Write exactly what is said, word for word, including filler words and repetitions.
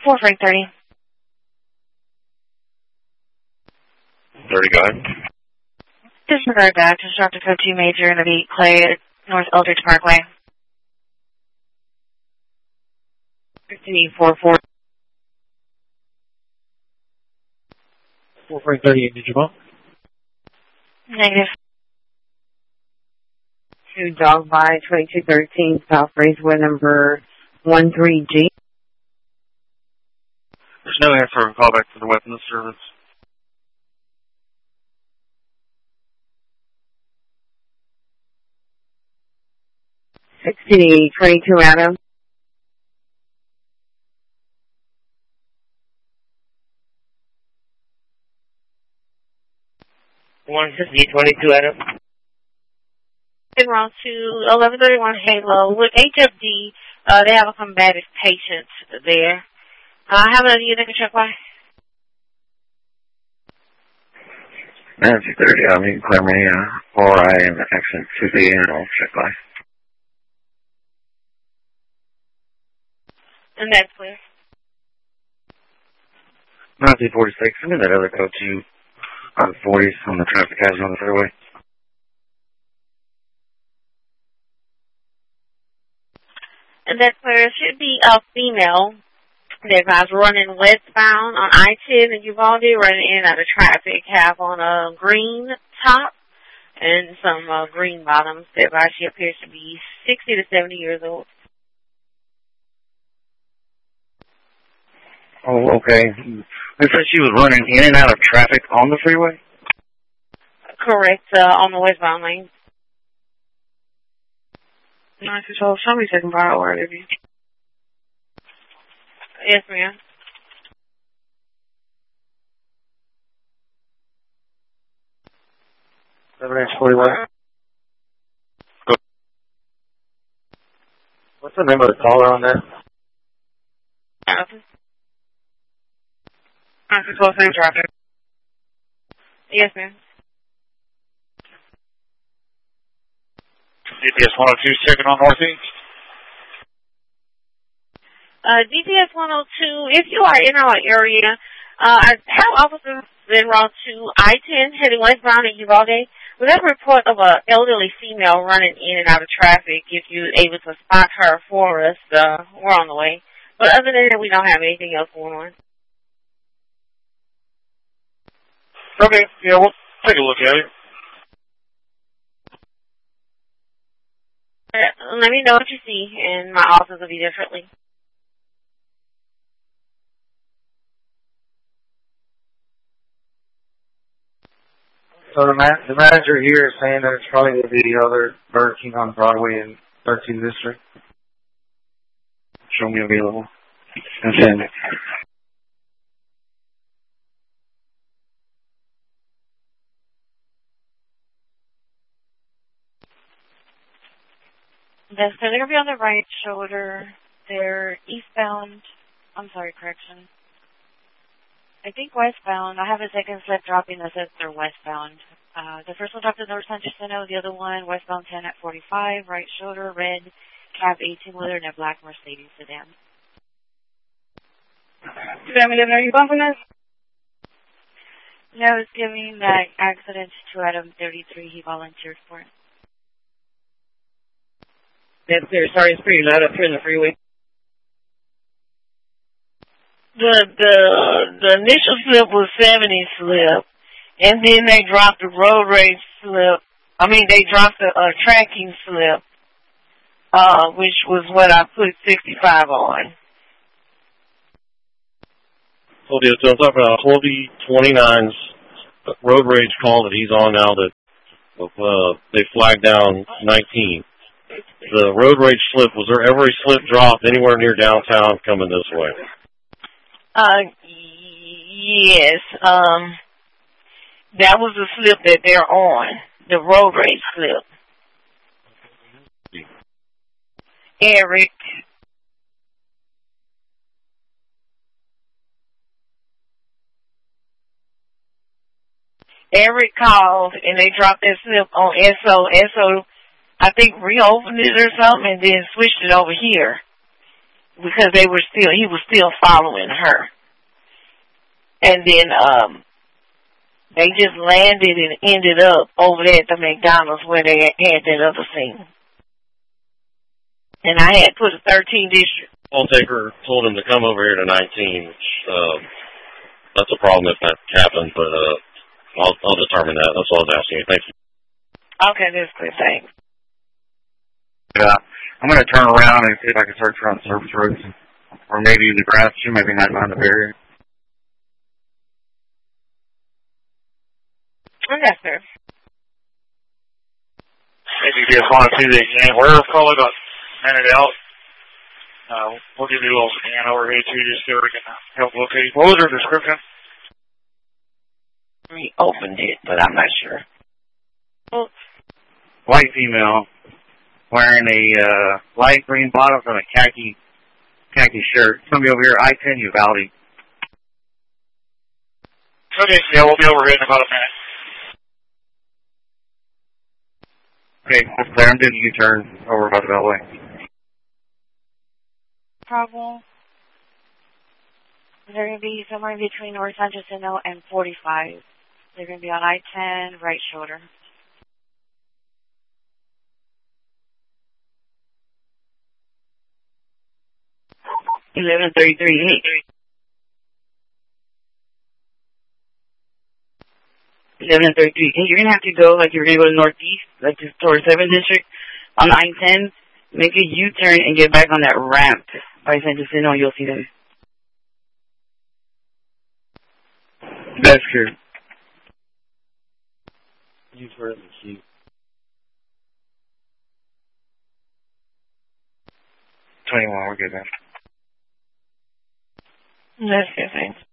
four Frank thirty. thirty, go ahead. Disregard back to Doctor Code two Major and the Clay at North Eldridge Parkway. fifteen four four. four Frank thirty, did you bump? Negative. To Dog by twenty-two thirteen, South Raceway number one three G. There's no answer. Call back to the weapons service. sixty twenty-two Adam. one sixty twenty-two Adam. En route to eleven thirty-one Halo with H F D. Uh, they have a combative patient there. Uh, I have a unit to check by. Nancy thirty, I mean, clear me, uh, or I am action two B, and I'll check by. And that's clear. nineteen forty-six, I mean, that other code two, out of forties on the traffic hazard on the freeway. And that's clear. It should be a female. That I was running westbound on I ten in Uvalde, running in and out of traffic, have on a green top and some uh, green bottoms. Thereby, she appears to be sixty to seventy years old. Oh, okay. They said she was running in and out of traffic on the freeway? Correct, uh, on the westbound lane. nine control, show me second bar or whatever. Yes, ma'am. seven H forty-one. Go. What's the name of the caller on that? nine control, same traffic. Yes, ma'am. D P S one oh two, second on Northeast. Uh, D P S one oh two, if you are in our area, uh, I have officers en route to I ten heading westbound in Uvalde. We have a report of an elderly female running in and out of traffic. If you're able to spot her for us, uh, we're on the way. But other than that, we don't have anything else going on. Okay, yeah, we'll take a look at it. Uh, let me know what you see, and my office will be there shortly. So the, ma- the manager here is saying that it's probably going to be the other Burger King on Broadway in thirteenth District. Show me available. And send it. Yes, so they're going to be on the right shoulder. They're eastbound. I'm sorry, correction. I think westbound. I have a second slip dropping that says they're westbound. Uh, the first one dropped at North San Jacinto. The other one, westbound ten at forty-five, right shoulder, red, cab eighteen-wheeler, and a black Mercedes sedan. Are you bumping us? No, it's giving that accident to Adam thirty-three. He volunteered for it. That's clear. Sorry, it's pretty loud up here in the freeway. The the the initial slip was seventy slip, and then they dropped the road rage slip. I mean, they dropped the uh, tracking slip, uh, which was what I put sixty-five on. So the I'm talking about twenty twenty-nine's road rage call that he's on now. That uh, they flagged down nineteen. The road rage slip, was there ever a slip drop anywhere near downtown coming this way? Uh, yes. Um, that was the slip that they're on, the road rage slip. Eric. Eric called and they dropped that slip on S O. S O, I think, reopened it or something and then switched it over here. because they were still, he was still following her. And then, um, they just landed and ended up over there at the McDonald's where they had that other scene. And I had put a thirteen district. Phone taker told him to come over here to nineteen, which, um, that's a problem if that happens, but, uh, I'll, I'll determine that. That's all I was asking you. Thank you. Okay, that's good. Thanks. Yeah. I'm going to turn around and see if I can search around surface roads, or maybe the grass too, maybe not behind the barrier. Yes, sir. If you just want to see the exam, where call it up, hand it out. Uh, we'll give you a little scan over here too, just so we can help locate. What was her description? We opened it, but I'm not sure. Well, white female, wearing a uh, light green bottom and a khaki khaki shirt. Somebody over here, I ten Uvalde. Okay, yeah, we'll be over here in about a minute. Okay, that's there. I'm doing a U-turn over by the Beltway. Problem. They're going to be somewhere in between North San Jacinto and forty-five. They're going to be on I ten, right shoulder. eleven thirty-three. eleven thirty-three. Hey, you're going to have to go, like you're going to go to northeast, like to towards seventh District, on I ten. Make a U-turn and get back on that ramp by San Jacinto, and you'll see them. That's true. Use for the key. twenty-one, we're good, man. That's good, thanks.